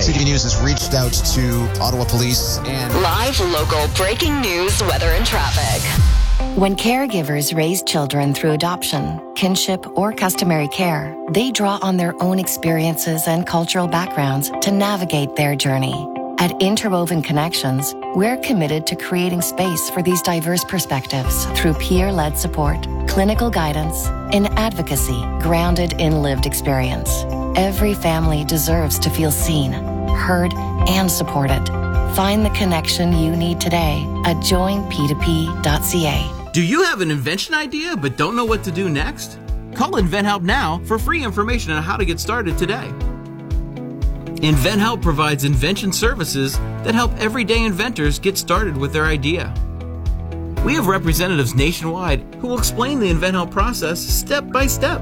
CTV News has reached out to Ottawa Police and... Live local breaking news, weather and traffic. When caregivers raise children through adoption, kinship, or customary care, they draw on their own experiences and cultural backgrounds to navigate their journey. At Interwoven Connections, we're committed to creating space for these diverse perspectives through peer-led support, clinical guidance, and advocacy grounded in lived experience. Every family deserves to feel seen, heard, and supported. Find the connection you need today at joinp2p.ca. Do you have an invention idea but don't know what to do next? Call InventHelp now for free information on how to get started today. InventHelp provides invention services that help everyday inventors get started with their idea. We have representatives nationwide who will explain the InventHelp process step by step.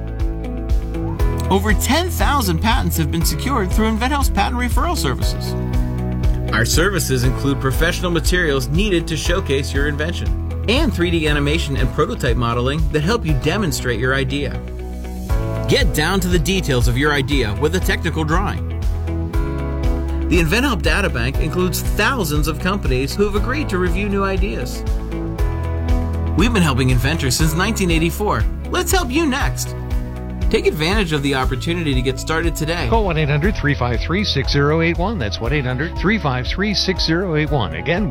Over 10,000 patents have been secured through InventHelp's patent referral services. Our services include professional materials needed to showcase your invention and 3D animation and prototype modeling that help you demonstrate your idea. Get down to the details of your idea with a technical drawing. The InventHelp Databank includes thousands of companies who have agreed to review new ideas. We've been helping inventors since 1984. Let's help you next. Take advantage of the opportunity to get started today. Call 1-800-353-6081. That's 1-800-353-6081. Again,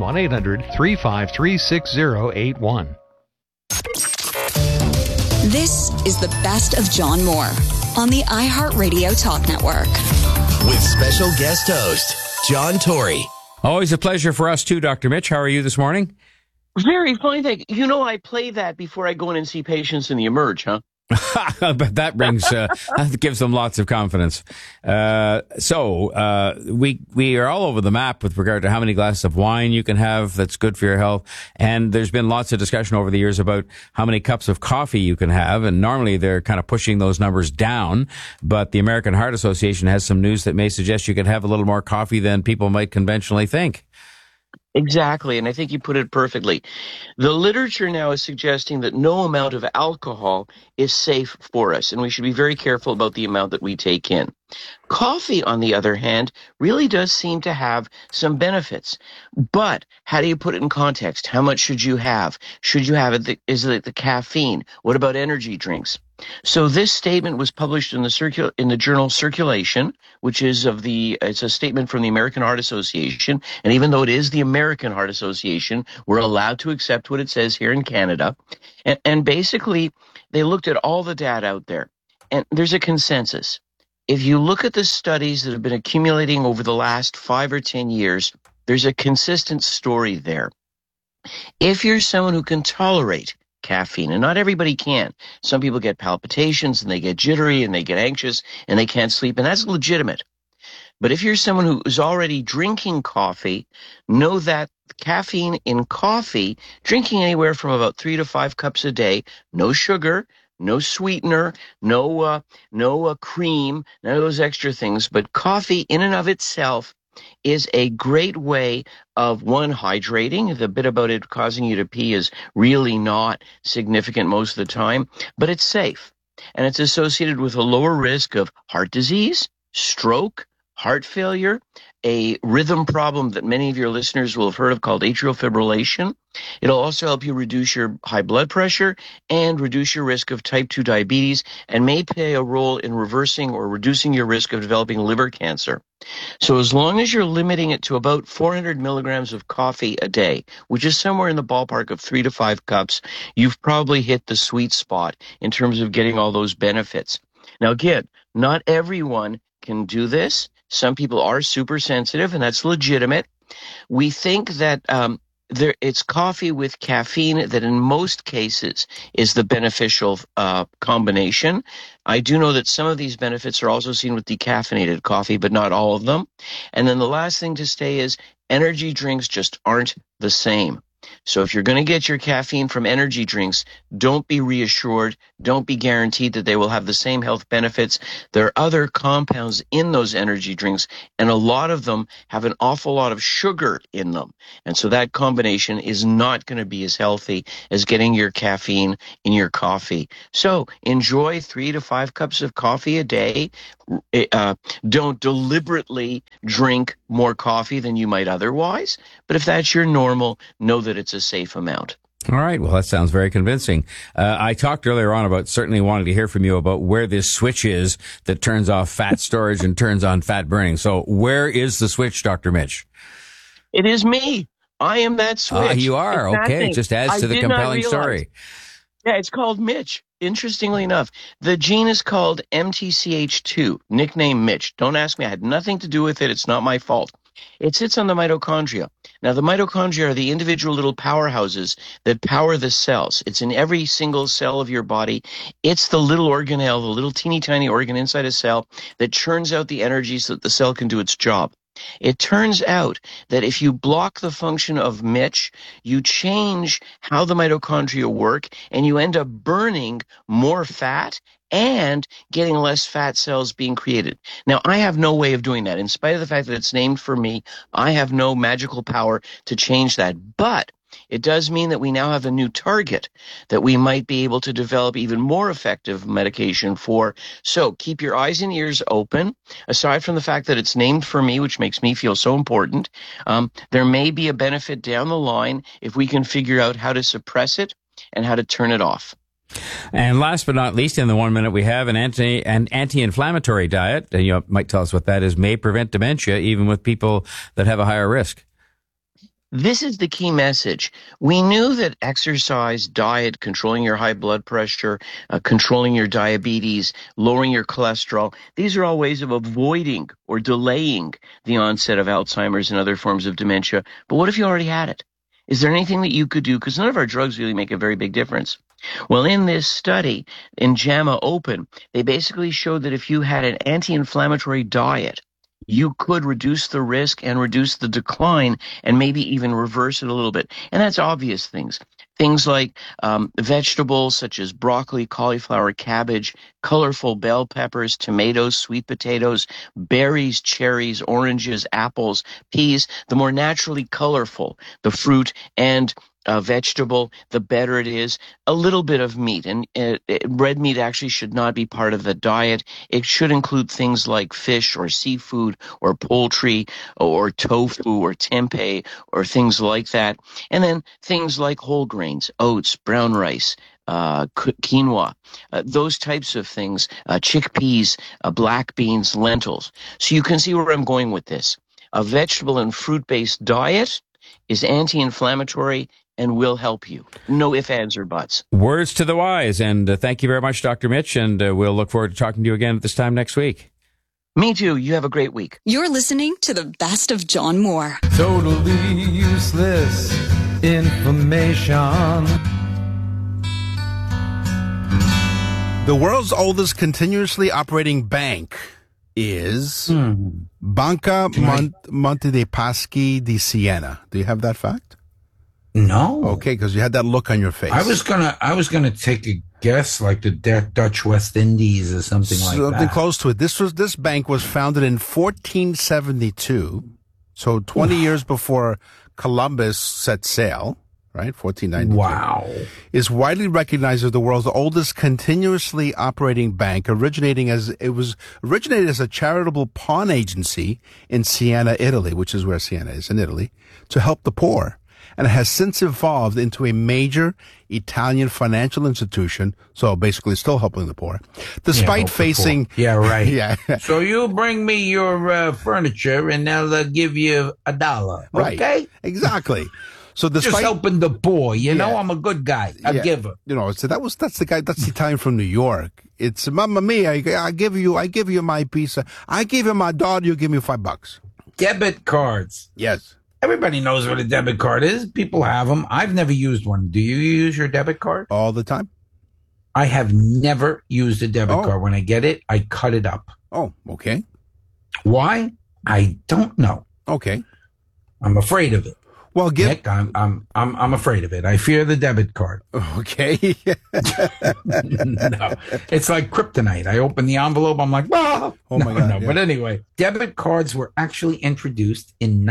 1-800-353-6081. This is the best of John Moore on the iHeartRadio Talk Network. With special guest host, John Tory. Always a pleasure for us too, Dr. Mitch. How are you this morning? Very fine, thank you. You know, I play that before I go in and see patients in the Emerge, huh? But that brings, that gives them lots of confidence. We are all over the map with regard to how many glasses of wine you can have that's good for your health. And there's been lots of discussion over the years about how many cups of coffee you can have. And normally they're kind of pushing those numbers down. But the American Heart Association has some news that may suggest you can have a little more coffee than people might conventionally think. Exactly, and I think you put it perfectly. The literature now is suggesting that no amount of alcohol is safe for us, and we should be very careful about the amount that we take in. Coffee, on the other hand, really does seem to have some benefits. But how do you put it in context? How much should you have? Should you have it? Is it the caffeine? What about energy drinks? So this statement was published in the journal Circulation, which is it's a statement from the American Heart Association. And even though it is the American Heart Association, we're allowed to accept what it says here in Canada. And basically, they looked at all the data out there. And there's a consensus. If you look at the studies that have been accumulating over the last 5 or 10 years, there's a consistent story there. If you're someone who can tolerate caffeine, and not everybody can. Some people get palpitations and they get jittery and they get anxious and they can't sleep, and that's legitimate. But if you're someone who is already drinking coffee, know that caffeine in coffee, drinking anywhere from about 3 to 5 cups a day, no sugar, no sweetener, no cream, none of those extra things, but coffee in and of itself is a great way of, one, hydrating. The bit about it causing you to pee is really not significant most of the time, but it's safe. And it's associated with a lower risk of heart disease, stroke, heart failure, a rhythm problem that many of your listeners will have heard of called atrial fibrillation. It'll also help you reduce your high blood pressure and reduce your risk of type 2 diabetes, and may play a role in reversing or reducing your risk of developing liver cancer. So as long as you're limiting it to about 400 milligrams of coffee a day, which is somewhere in the ballpark of 3 to 5 cups, you've probably hit the sweet spot in terms of getting all those benefits. Now again, not everyone can do this. Some people are super sensitive, and that's legitimate. We think that it's coffee with caffeine that in most cases is the beneficial combination. I do know that some of these benefits are also seen with decaffeinated coffee, but not all of them. And then the last thing to say is energy drinks just aren't the same. So if you're going to get your caffeine from energy drinks, don't be reassured. Don't be guaranteed that they will have the same health benefits. There are other compounds in those energy drinks, and a lot of them have an awful lot of sugar in them. And so that combination is not going to be as healthy as getting your caffeine in your coffee. So enjoy 3 to 5 cups of coffee a day. Don't deliberately drink more coffee than you might otherwise. But if that's your normal, know that it's a safe amount. All right. Well, that sounds very convincing. I talked earlier on about certainly wanting to hear from you about where this switch is that turns off fat storage and turns on fat burning. So where is the switch, Dr. Mitch? It is me. I am that switch. You are. It's okay. It just adds to the compelling story. Yeah, it's called Mitch. Interestingly enough, the gene is called MTCH2, nickname Mitch. Don't ask me. I had nothing to do with it. It's not my fault. It sits on the mitochondria. Now, the mitochondria are the individual little powerhouses that power the cells. It's in every single cell of your body. It's the little organelle, the little teeny tiny organ inside a cell that churns out the energy so that the cell can do its job. It turns out that if you block the function of Mitch, you change how the mitochondria work, and you end up burning more fat and getting less fat cells being created. Now, I have no way of doing that. In spite of the fact that it's named for me, I have no magical power to change that. But it does mean that we now have a new target that we might be able to develop even more effective medication for. So keep your eyes and ears open. Aside from the fact that it's named for me, which makes me feel so important, there may be a benefit down the line if we can figure out how to suppress it and how to turn it off. And last but not least, in the 1 minute we have, an anti-inflammatory diet, and you might tell us what that is, may prevent dementia even with people that have a higher risk. This is the key message. We knew that exercise, diet, controlling your high blood pressure, controlling your diabetes, lowering your cholesterol, these are all ways of avoiding or delaying the onset of Alzheimer's and other forms of dementia. But what if you already had it? Is there anything that you could do? Because none of our drugs really make a very big difference. Well, in this study, in JAMA Open, they basically showed that if you had an anti-inflammatory diet, you could reduce the risk and reduce the decline and maybe even reverse it a little bit. And that's obvious things. Things like vegetables such as broccoli, cauliflower, cabbage, colorful bell peppers, tomatoes, sweet potatoes, berries, cherries, oranges, apples, peas. The more naturally colorful the fruit and vegetable, the better it is. A little bit of meat, and red meat actually should not be part of the diet. It should include things like fish or seafood or poultry or tofu or tempeh or things like that. And then things like whole grains, oats, brown rice, quinoa, those types of things, chickpeas, black beans, lentils. So you can see where I'm going with this. A vegetable and fruit-based diet is anti-inflammatory and will help you. No ifs, ands, or buts. Words to the wise. And thank you very much, Dr. Mitch. And we'll look forward to talking to you again at this time next week. Me too. You have a great week. You're listening to the best of John Moore. Totally useless information. The world's oldest continuously operating bank is Banca Monte dei Paschi di Siena. Do you have that fact? No. Okay, because you had that look on your face. I was gonna take a guess like the Dutch West Indies or something like that. Something close to it. This bank was founded in 1472, so 20 years before Columbus set sail. Right, 1492. Wow. Is widely recognized as the world's oldest continuously operating bank, originated as a charitable pawn agency in Siena, Italy, which is where Siena is in Italy, to help the poor. And it has since evolved into a major Italian financial institution, so basically still helping the poor, despite facing... Yeah, right. Yeah. So you bring me your furniture and I'll give you $1, Right. Okay? Exactly. So despite just helping the poor, you know, I'm a good guy. I give her. You know, so that's the Italian from New York. It's Mamma Mia. I give you my pizza. I give you my daughter. You give me $5. Debit cards. Yes. Everybody knows what a debit card is. People have them. I've never used one. Do you use your debit card? All the time. I have never used a debit card. When I get it, I cut it up. Oh, okay. Why? I don't know. Okay. I'm afraid of it. Well, Nick, I'm afraid of it. I fear the debit card. Okay. No, it's like kryptonite. I open the envelope, I'm like, oh my God. No. Yeah. But anyway, debit cards were actually introduced in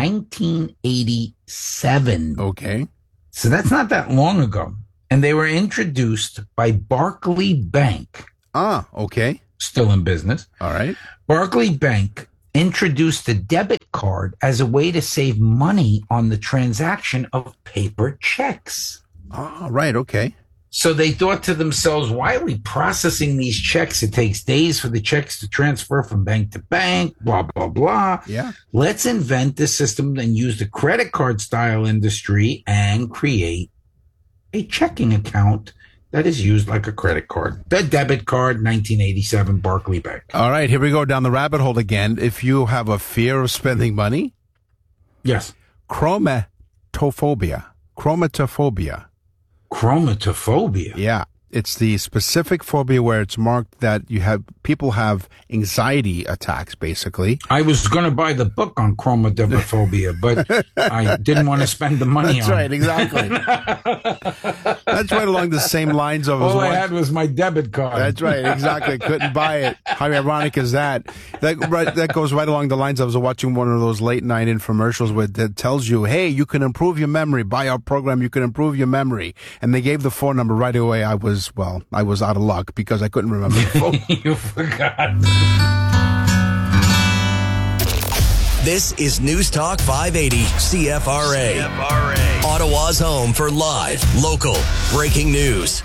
1987. Okay. So that's not that long ago. And they were introduced by Barclay Bank. Ah, okay. Still in business. All right. Barclay Bank introduced the debit card as a way to save money on the transaction of paper checks. Oh, right. Okay. So they thought to themselves, why are we processing these checks? It takes days for the checks to transfer from bank to bank, blah, blah, blah. Yeah. Let's invent this system and use the credit card style industry and create a checking account that is used like a credit card. The debit card, 1987, Barclay Bank. All right. Here we go down the rabbit hole again. If you have a fear of spending money, Yes. chromatophobia. Chromatophobia. Yeah. It's the specific phobia where it's marked that people have anxiety attacks, basically. I was going to buy the book on chromatophobia, but I didn't want to spend the money That's on right, it. exactly. That's right along the same lines of All I had was my debit card. That's right, exactly. Couldn't buy it. How ironic is that? That goes right along the lines. I was watching one of those late night infomercials that tells you, hey, you can improve your memory. Buy our program, you can improve your memory. And they gave the phone number right away. I was out of luck because I couldn't remember the phone. You forgot. This is News Talk 580 CFRA. Ottawa's home for live, local, breaking news.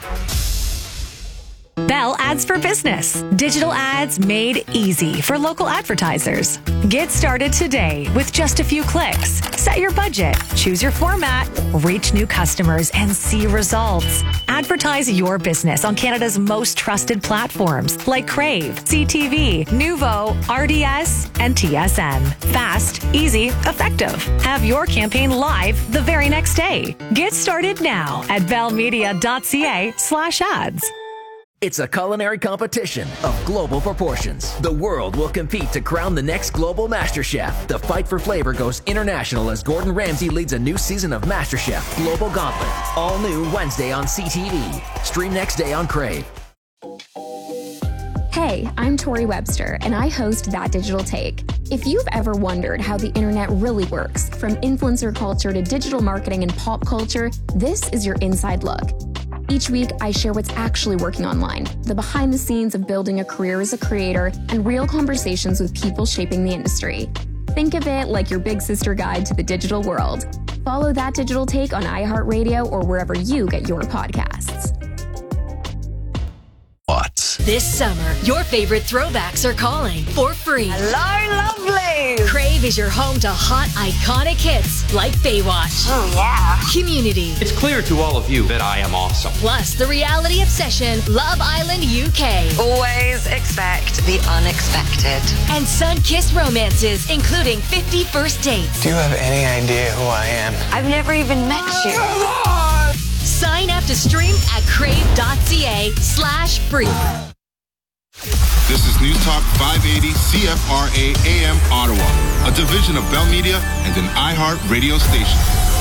Bell Ads for Business. Digital ads made easy for local advertisers. Get started today with just a few clicks. Set your budget, choose your format, reach new customers, and see results. Advertise your business on Canada's most trusted platforms like Crave, CTV, Nuvo, RDS, and TSN. Fast, easy, effective. Have your campaign live the very next day. Get started now at bellmedia.ca/ads. It's a culinary competition of global proportions. The world will compete to crown the next global MasterChef. The fight for flavor goes international as Gordon Ramsay leads a new season of MasterChef Global Gauntlet. All new Wednesday on CTV. Stream next day on Crave. Hey, I'm Tori Webster, and I host That Digital Take. If you've ever wondered how the internet really works, from influencer culture to digital marketing and pop culture, this is your inside look. Each week, I share what's actually working online, the behind the scenes of building a career as a creator, and real conversations with people shaping the industry. Think of it like your big sister guide to the digital world. Follow That Digital Take on iHeartRadio or wherever you get your podcasts. This summer, your favorite throwbacks are calling for free. Hello, lovely! Crave is your home to hot, iconic hits like Baywatch. Oh, yeah. Community. It's clear to all of you that I am awesome. Plus, the reality obsession, Love Island UK. Always expect the unexpected. And sun-kissed romances, including 50 First Dates. Do you have any idea who I am? I've never even met you. Come on! Sign up to stream at crave.ca/free. This is News Talk 580 CFRA AM Ottawa, a division of Bell Media and an iHeart radio station.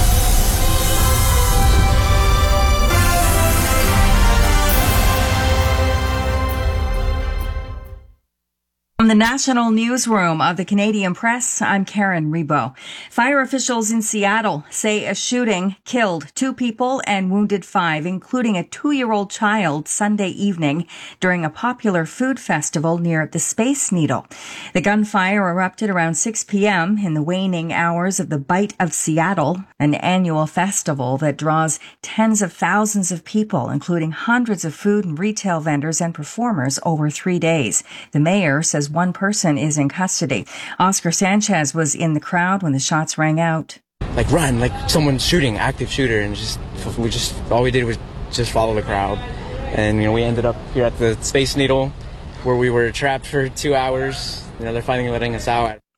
From the National Newsroom of the Canadian Press, I'm Karen Rebo. Fire officials in Seattle say a shooting killed 2 people and wounded 5, including a 2-year-old child, Sunday evening during a popular food festival near the Space Needle. The gunfire erupted around 6 p.m. in the waning hours of the Bite of Seattle, an annual festival that draws tens of thousands of people, including hundreds of food and retail vendors and performers over 3 days. The mayor says 1 person is in custody. Oscar Sanchez was in the crowd when the shots rang out. Like run, like someone's shooting, active shooter, and all we did was just follow the crowd. And, we ended up here at the Space Needle where we were trapped for 2 hours. They're finally letting us out.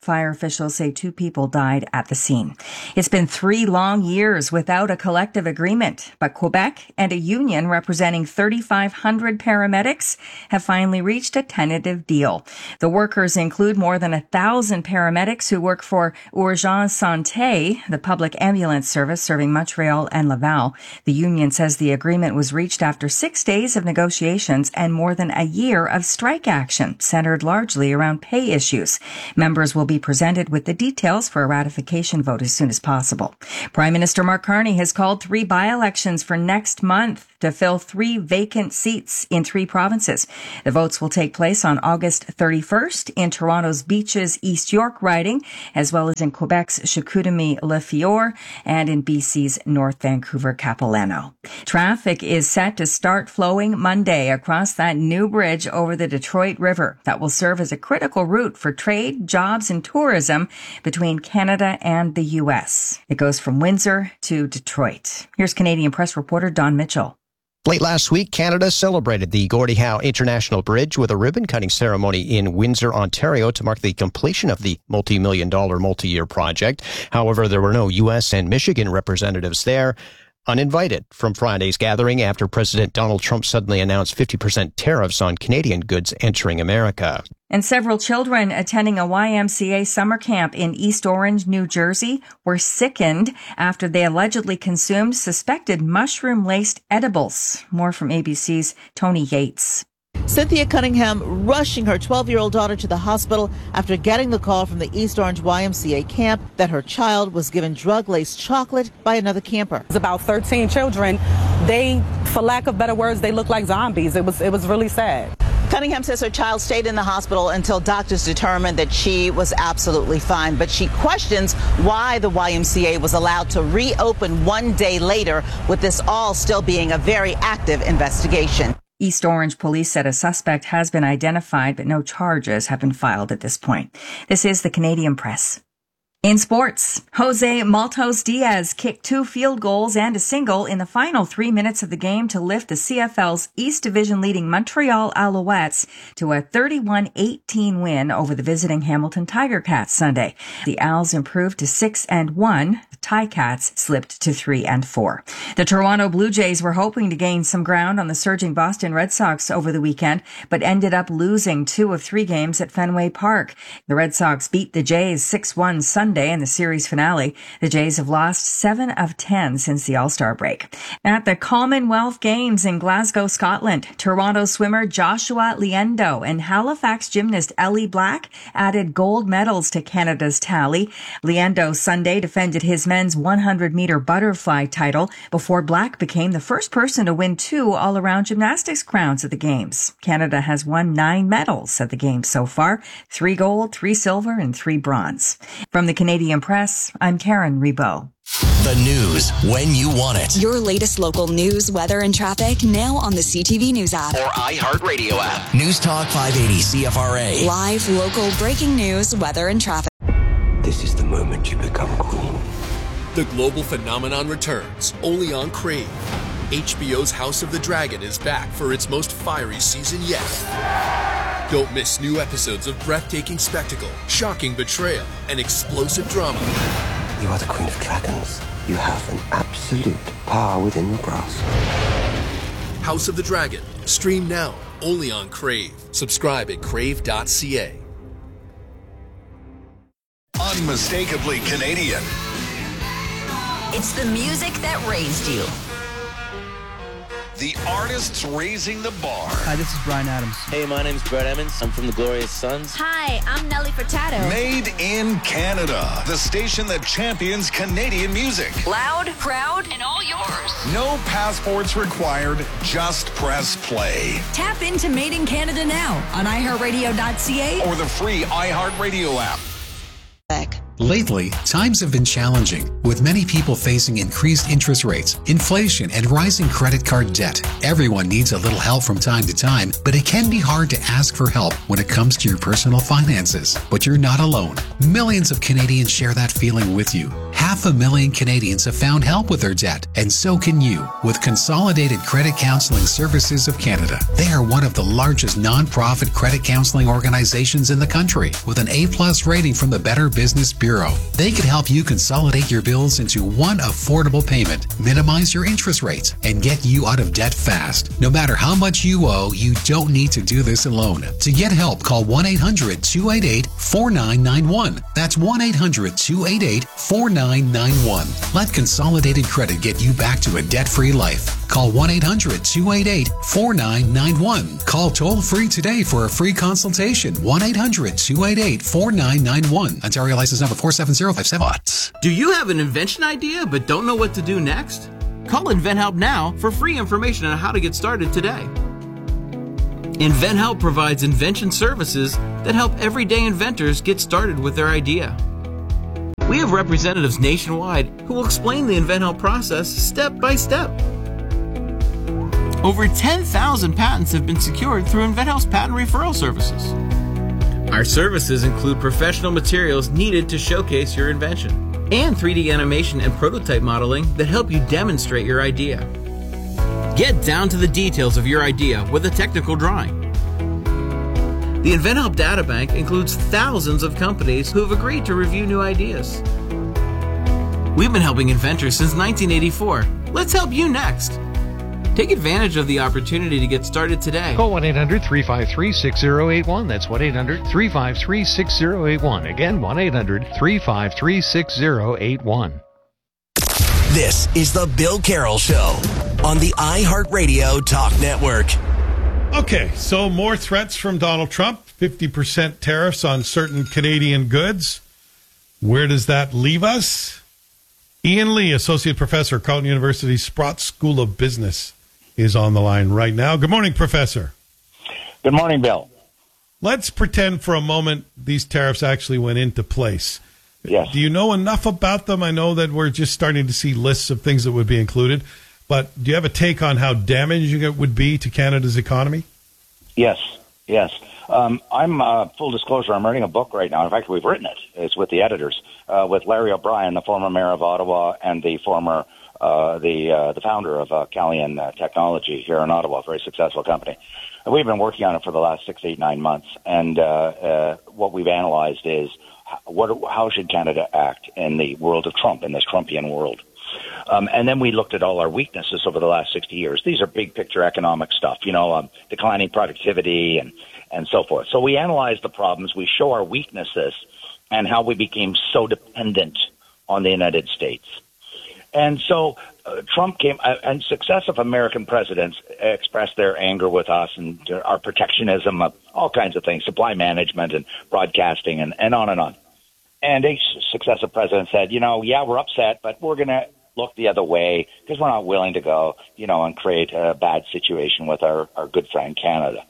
Fire officials say 2 people died at the scene. It's been 3 long years without a collective agreement, but Quebec and a union representing 3,500 paramedics have finally reached a tentative deal. The workers include more than 1,000 paramedics who work for Urgence Santé, the public ambulance service serving Montreal and Laval. The union says the agreement was reached after 6 days of negotiations and more than a year of strike action, centered largely around pay issues. Members will be presented with the details for a ratification vote as soon as possible. Prime Minister Mark Carney has called 3 by-elections for next month to fill 3 vacant seats in 3 provinces. The votes will take place on August 31st in Toronto's Beaches East York riding, as well as in Quebec's Chicoutimi-Le Fior and in BC's North Vancouver-Capilano. Traffic is set to start flowing Monday across that new bridge over the Detroit River that will serve as a critical route for trade, jobs, and tourism between Canada and the U.S. It goes from Windsor to Detroit. Here's Canadian Press reporter Don Mitchell. Late last week, Canada celebrated the Gordie Howe International Bridge with a ribbon-cutting ceremony in Windsor, Ontario, to mark the completion of the multi-million-dollar multi-year project. However, there were no U.S. and Michigan representatives there, uninvited from Friday's gathering after President Donald Trump suddenly announced 50% tariffs on Canadian goods entering America. And several children attending a YMCA summer camp in East Orange, New Jersey, were sickened after they allegedly consumed suspected mushroom-laced edibles. More from ABC's Tony Yates. Cynthia Cunningham rushing her 12-year-old daughter to the hospital after getting the call from the East Orange YMCA camp that her child was given drug-laced chocolate by another camper. It's about 13 children. They, for lack of better words, they look like zombies. It was really sad. Cunningham says her child stayed in the hospital until doctors determined that she was absolutely fine. But she questions why the YMCA was allowed to reopen 1 day later, with this all still being a very active investigation. East Orange police said a suspect has been identified, but no charges have been filed at this point. This is the Canadian Press. In sports, Jose Maltos Diaz kicked 2 field goals and a single in the final 3 minutes of the game to lift the CFL's East Division leading Montreal Alouettes to a 31-18 win over the visiting Hamilton Tiger Cats Sunday. The Owls improved to 6-1. The Ticats slipped to 3-4. The Toronto Blue Jays were hoping to gain some ground on the surging Boston Red Sox over the weekend, but ended up losing 2 of 3 games at Fenway Park. The Red Sox beat the Jays 6-1 Sunday in the series finale. The Jays have lost 7 of 10 since the All-Star break. At the Commonwealth Games in Glasgow, Scotland, Toronto swimmer Joshua Liendo and Halifax gymnast Ellie Black added gold medals to Canada's tally. Liendo Sunday defended his men's 100-meter butterfly title before Black became the first person to win 2 all-around gymnastics crowns at the Games. Canada has won 9 medals at the Games so far, 3 gold, 3 silver, and 3 bronze. From the Canadian Press, I'm Karen Rebo. The news when you want it. Your latest local news, weather, and traffic now on the CTV News app. Or iHeartRadio app. News Talk 580 CFRA. Live, local, breaking news, weather, and traffic. This is the moment you become queen. The global phenomenon returns, only on Crave. HBO's House of the Dragon is back for its most fiery season yet. Don't miss new episodes of breathtaking spectacle, shocking betrayal, and explosive drama. You are the Queen of Dragons. You have an absolute power within your grasp. House of the Dragon. Stream now, only on Crave. Subscribe at crave.ca. Unmistakably Canadian. It's the music that raised you. The artists raising the bar. Hi, this is Bryan Adams. Hey, my name's Brett Emmons. I'm from the Glorious Sons. Hi, I'm Nelly Furtado. Made in Canada. The station that champions Canadian music. Loud, proud, and all yours. No passports required. Just press play. Tap into Made in Canada now on iHeartRadio.ca or the free iHeartRadio app. Lately, times have been challenging, with many people facing increased interest rates, inflation, and rising credit card debt. Everyone needs a little help from time to time, but it can be hard to ask for help when it comes to your personal finances. But you're not alone. Millions of Canadians share that feeling with you. Have 500,000 Canadians have found help with their debt, and so can you with Consolidated Credit Counseling Services of Canada. They are one of the largest non-profit credit counseling organizations in the country with an A+ rating from the Better Business Bureau. They can help you consolidate your bills into one affordable payment, minimize your interest rates, and get you out of debt fast. No matter how much you owe, you don't need to do this alone. To get help, call 1-800-288-4991. That's 1-800-288-4991. Let Consolidated Credit get you back to a debt-free life. Call 1-800-288-4991. Call toll-free today for a free consultation. 1-800-288-4991. Ontario license number 47057. Do you have an invention idea but don't know what to do next? Call InventHelp now for free information on how to get started today. InventHelp provides invention services that help everyday inventors get started with their idea. We have representatives nationwide who will explain the InventHelp process step by step. Over 10,000 patents have been secured through InventHelp's patent referral services. Our services include professional materials needed to showcase your invention and 3D animation and prototype modeling that help you demonstrate your idea. Get down to the details of your idea with a technical drawing. The InventHelp Databank includes thousands of companies who have agreed to review new ideas. We've been helping inventors since 1984. Let's help you next. Take advantage of the opportunity to get started today. Call 1-800-353-6081. That's 1-800-353-6081. Again, 1-800-353-6081. This is the Bill Carroll Show on the iHeartRadio Talk Network. Okay, so more threats from Donald Trump, 50% tariffs on certain Canadian goods. Where does that leave us? Ian Lee, Associate Professor, Carleton University Sprott School of Business, is on the line right now. Good morning, Professor. Good morning, Bill. Let's pretend for a moment these tariffs actually went into place. Yes. Do you know enough about them? I know that we're just starting to see lists of things that would be included, but do you have a take on how damaging it would be to Canada's economy? Yes. I'm full disclosure, I'm writing a book right now. In fact, we've written it. It's with the editors, with Larry O'Brien, the former mayor of Ottawa, and the former the founder of Calian Technology here in Ottawa, a very successful company. And we've been working on it for the last 6, 8, 9 months. And what we've analyzed is how should Canada act in the world of Trump, in this Trumpian world. And then we looked at all our weaknesses over the last 60 years. These are big picture economic stuff, declining productivity and so forth. So we analyzed the problems, we show our weaknesses, and how we became so dependent on the United States. And so Trump came, and successive American presidents expressed their anger with us and our protectionism of all kinds of things, supply management and broadcasting and on and on. And a successive president said, we're upset, but we're going to look the other way because we're not willing to go, and create a bad situation with our good friend Canada.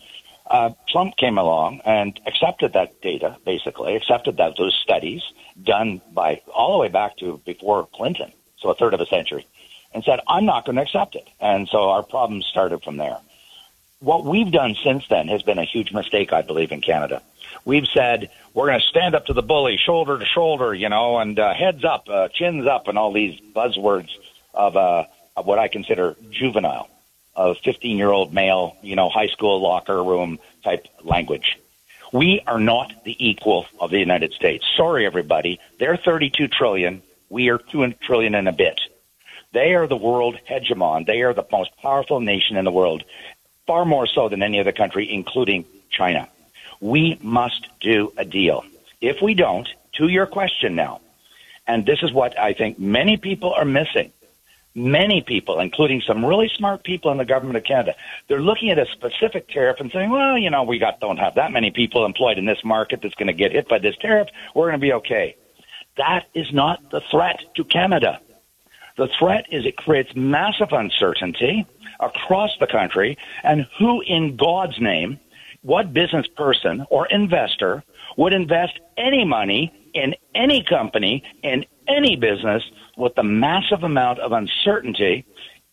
Trump came along and accepted that data, basically, accepted those studies done by all the way back to before Clinton, so a third of a century, and said, I'm not going to accept it. And so our problems started from there. What we've done since then has been a huge mistake, I believe, in Canada. We've said we're going to stand up to the bully, shoulder to shoulder, and heads up, chins up, and all these buzzwords of what I consider juvenile, of 15-year-old male, high school locker room type language. We are not the equal of the United States. Sorry, everybody. They're $32 trillion. We are $2 trillion and a bit. They are the world hegemon. They are the most powerful nation in the world, far more so than any other country, including China. We must do a deal. If we don't, to your question now, and this is what I think many people are missing, many people, including some really smart people in the government of Canada, they're looking at a specific tariff and saying, well, we don't have that many people employed in this market that's going to get hit by this tariff. We're going to be okay. That is not the threat to Canada. The threat is it creates massive uncertainty across the country, and who in God's name, what business person or investor would invest any money in any company, in any business, with the massive amount of uncertainty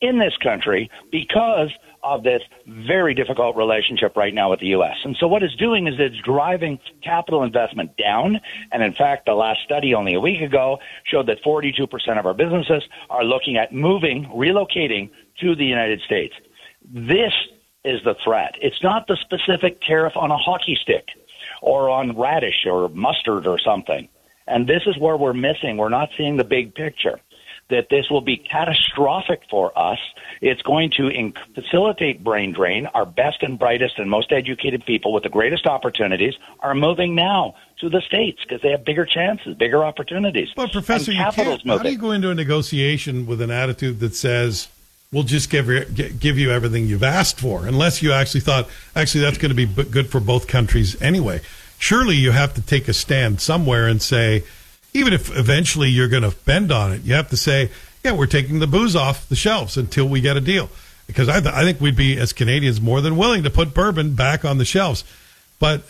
in this country because of this very difficult relationship right now with the U.S. And so what it's doing is it's driving capital investment down. And in fact, the last study only a week ago showed that 42% of our businesses are looking at relocating to the United States. This is the threat. It's not the specific tariff on a hockey stick or on radish or mustard or something. And this is where we're missing. We're not seeing the big picture, that this will be catastrophic for us. It's going to facilitate brain drain. Our best and brightest and most educated people with the greatest opportunities are moving now to the States because they have bigger chances, bigger opportunities. But, Professor, how do you go into a negotiation with an attitude that says, we'll just give you everything you've asked for, unless you actually thought, that's going to be good for both countries anyway? Surely you have to take a stand somewhere and say, even if eventually you're going to bend on it, you have to say, yeah, we're taking the booze off the shelves until we get a deal. Because I think we'd be, as Canadians, more than willing to put bourbon back on the shelves. But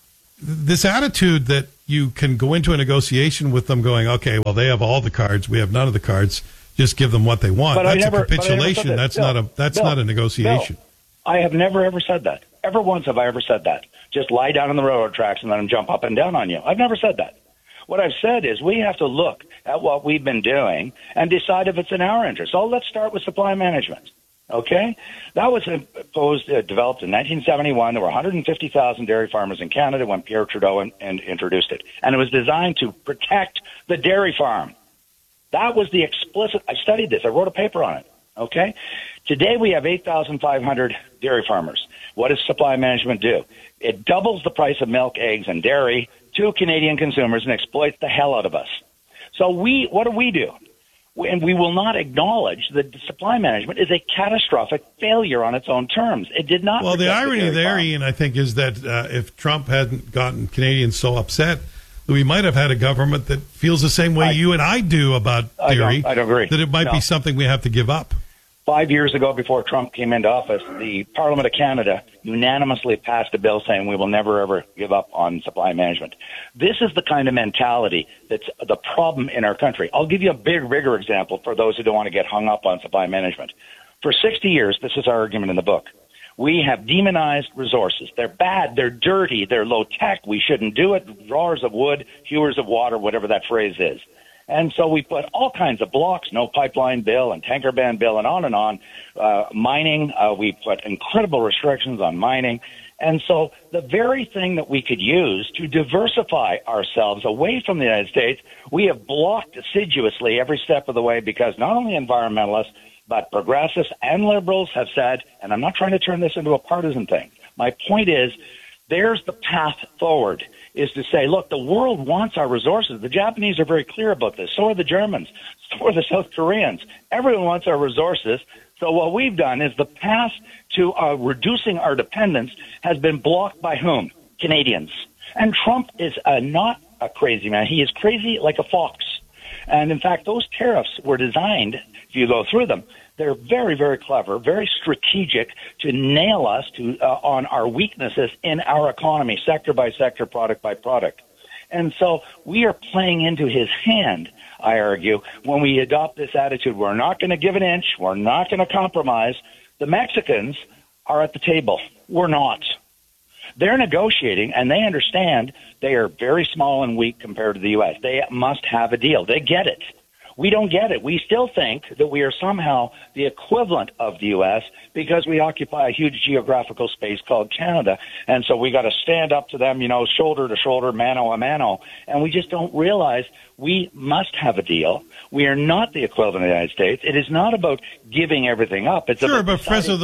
this attitude that you can go into a negotiation with them going, okay, well, they have all the cards, we have none of the cards, just give them what they want. That's a capitulation. That's not a negotiation. I have never, ever said that. Ever once have I ever said that. Just lie down on the railroad tracks and let them jump up and down on you. I've never said that. What I've said is we have to look at what we've been doing and decide if it's in our interest. So let's start with supply management, okay? That was developed in 1971. There were 150,000 dairy farmers in Canada when Pierre Trudeau introduced it. And it was designed to protect the dairy farm. That was the explicit – I studied this. I wrote a paper on it, okay? Today we have 8,500 dairy farmers. What does supply management do? It doubles the price of milk, eggs, and dairy to Canadian consumers and exploits the hell out of us. So what do? And we will not acknowledge that supply management is a catastrophic failure on its own terms. It did not. Well, the irony there, Ian, I think, is that if Trump hadn't gotten Canadians so upset, we might have had a government that feels the same way you and I do about dairy. I don't agree. That it might be something we have to give up. 5 years ago, before Trump came into office, the Parliament of Canada unanimously passed a bill saying we will never, ever give up on supply management. This is the kind of mentality that's the problem in our country. I'll give you a bigger example for those who don't want to get hung up on supply management. For 60 years, this is our argument in the book, we have demonized resources. They're bad, they're dirty, they're low-tech, we shouldn't do it, drawers of wood, hewers of water, whatever that phrase is. And so we put all kinds of blocks, no pipeline bill and tanker ban bill and on and on. Mining, we put incredible restrictions on mining. And so the very thing that we could use to diversify ourselves away from the United States, we have blocked assiduously every step of the way because not only environmentalists, but progressives and liberals have said, and I'm not trying to turn this into a partisan thing. My point is, there's the path forward, is to say, look, the world wants our resources. The Japanese are very clear about this. So are the Germans. So are the South Koreans. Everyone wants our resources. So what we've done is the path to reducing our dependence has been blocked by whom? Canadians. And Trump is not a crazy man. He is crazy like a fox. And, in fact, those tariffs were designed, if you go through them, they're very, very clever, very strategic to nail us on our weaknesses in our economy, sector by sector, product by product. And so we are playing into his hand, I argue, when we adopt this attitude. We're not going to give an inch. We're not going to compromise. The Mexicans are at the table. We're not. They're negotiating, and they understand they are very small and weak compared to the U.S. They must have a deal. They get it. We don't get it. We still think that we are somehow the equivalent of the U.S. because we occupy a huge geographical space called Canada. And so we got to stand up to them, shoulder to shoulder, mano a mano. And we just don't realize we must have a deal. We are not the equivalent of the United States. It is not about giving everything up. It's sure, about but Professor,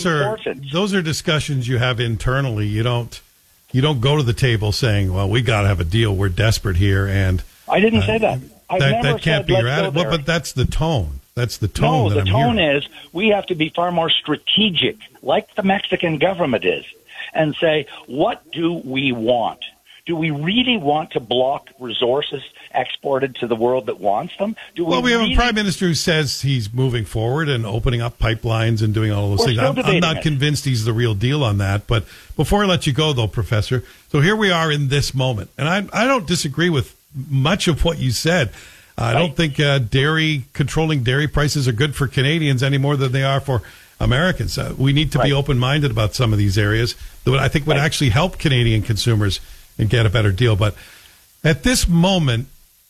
those are discussions you have internally. You don't go to the table saying, well, we got to have a deal. We're desperate here. And I didn't say that. That can't be your attitude. But that's the tone. That's the tone. No, the tone is we have to be far more strategic, like the Mexican government is, and say, what do we want? Do we really want to block resources exported to the world that wants them? We have a prime minister who says he's moving forward and opening up pipelines and doing all those things. I'm not convinced he's the real deal on that. But before I let you go, though, Professor, so here we are in this moment. And I don't disagree with much of what you said. I don't think controlling dairy prices are good for Canadians any more than they are for Americans. We need to be open-minded about some of these areas that I think would actually help Canadian consumers and get a better deal. But at this moment,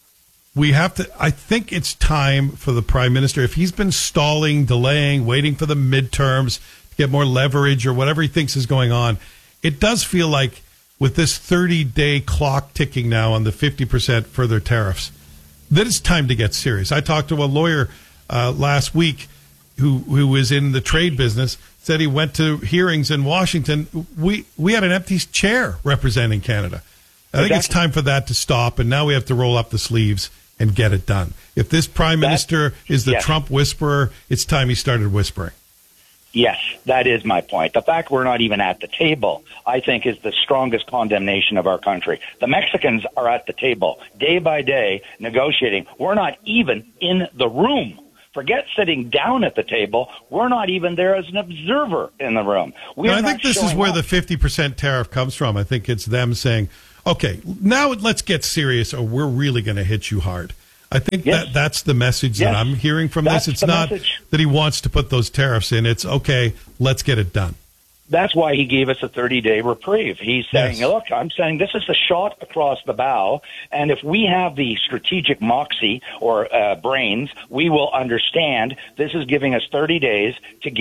I think it's time for the Prime Minister, if he's been stalling, delaying, waiting for the midterms to get more leverage or whatever he thinks is going on, it does feel like with this 30-day clock ticking now on the 50% further tariffs, that it's time to get serious. I talked to a lawyer last week who was in the trade business, said he went to hearings in Washington. We had an empty chair representing Canada. I think it's time for that to stop, and now we have to roll up the sleeves and get it done. If this Prime Minister is the Trump whisperer, it's time he started whispering. Yes, that is my point. The fact we're not even at the table, I think, is the strongest condemnation of our country. The Mexicans are at the table, day by day, negotiating. We're not even in the room. Forget sitting down at the table. We're not even there as an observer in the room. I think this is where the 50% tariff comes from. I think it's them saying, okay, now let's get serious or we're really going to hit you hard. I think that's the message that I'm hearing from this. It's not that he wants to put those tariffs in. It's, okay, let's get it done. That's why he gave us a 30-day reprieve. He's saying, look, I'm saying this is a shot across the bow, and if we have the strategic moxie or brains, we will understand this is giving us 30 days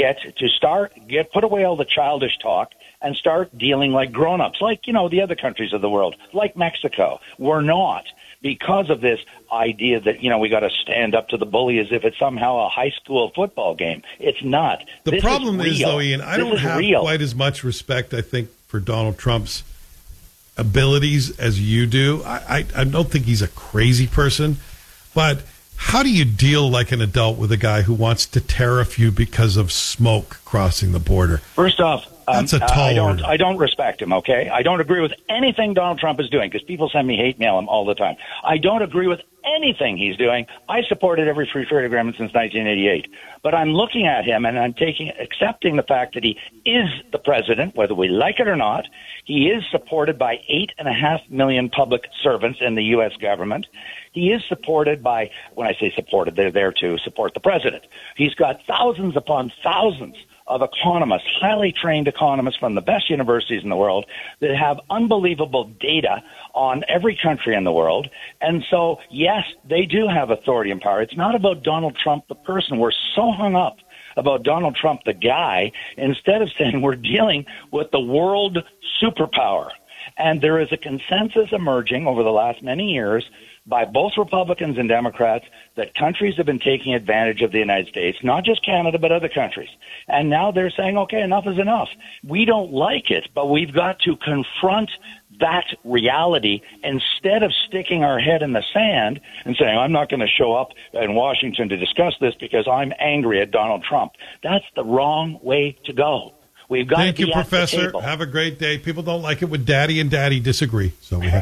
to put away all the childish talk and start dealing like grown-ups, like, the other countries of the world, like Mexico. We're not. Because of this idea that, we got to stand up to the bully as if it's somehow a high school football game. It's not. The problem is, though, Ian, I don't have quite as much respect, I think, for Donald Trump's abilities as you do. I don't think he's a crazy person, but how do you deal like an adult with a guy who wants to tariff you because of smoke crossing the border? First off, that's a tall order. I don't respect him, okay? I don't agree with anything Donald Trump is doing because people send me hate mail all the time. I don't agree with anything he's doing. I supported every free trade agreement since 1988. But I'm looking at him and I'm accepting the fact that he is the president, whether we like it or not. He is supported by 8.5 million public servants in the U.S. government. He is supported by, when I say supported, they're there to support the president. He's got thousands upon thousands of economists, highly trained economists from the best universities in the world that have unbelievable data on every country in the world. And so, yes, they do have authority and power. It's not about Donald Trump, the person. We're so hung up about Donald Trump, the guy, instead of saying we're dealing with the world superpower. And there is a consensus emerging over the last many years by both Republicans and Democrats that countries have been taking advantage of the United States, not just Canada, but other countries. And now they're saying, okay, enough is enough. We don't like it, but we've got to confront that reality instead of sticking our head in the sand and saying, I'm not going to show up in Washington to discuss this because I'm angry at Donald Trump. That's the wrong way to go. We've got Thank to be you, Professor. Have a great day. People don't like it when Daddy and Daddy disagree. So we have,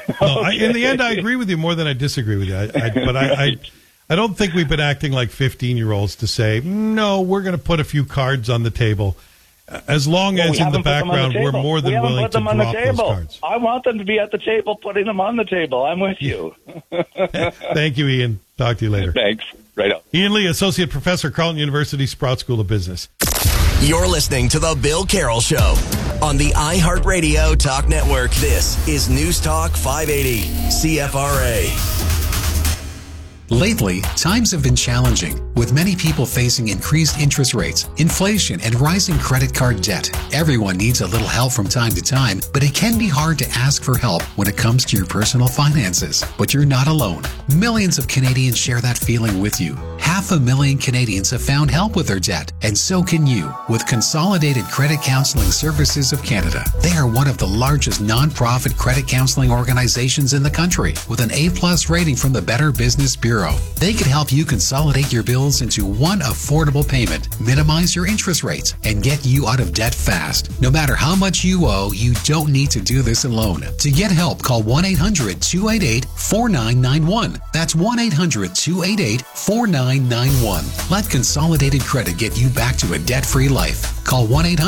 in the end, I agree with you more than I disagree with you. But I don't think we've been acting like 15-year-olds to say, no, we're going to put a few cards on the table. As long as in the background we're more than willing to drop those cards. I want them to be at the table, putting them on the table. I'm with you. Thank you, Ian. Talk to you later. Thanks. Right up. Ian Lee, Associate Professor, Carleton University, Sprout School of Business. You're listening to The Bill Carroll Show on the iHeartRadio Talk Network. This is News Talk 580 CFRA. Lately, times have been challenging, with many people facing increased interest rates, inflation, and rising credit card debt. Everyone needs a little help from time to time, but it can be hard to ask for help when it comes to your personal finances. But you're not alone. Millions of Canadians share that feeling with you. 500,000 Canadians have found help with their debt, and so can you with Consolidated Credit Counseling Services of Canada. They are one of the largest non-profit credit counseling organizations in the country, with an A+ rating from the Better Business Bureau. They can help you consolidate your bills into one affordable payment, minimize your interest rates, and get you out of debt fast. No matter how much you owe, you don't need to do this alone. To get help, call 1-800-288-4991. That's 1-800-288-4991. Let Consolidated Credit get you back to a debt-free life. Call